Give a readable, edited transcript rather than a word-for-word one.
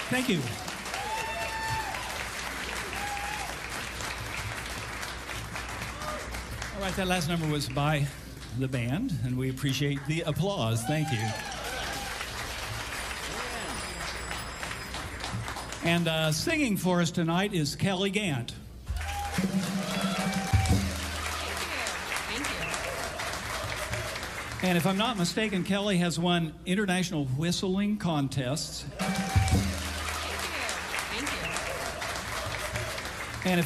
Thank you. All right, that last number was by the band, and we appreciate the applause. Thank you. And singing for us tonight is Kelly Gant. And if I'm not mistaken, Kelly has won international whistling contests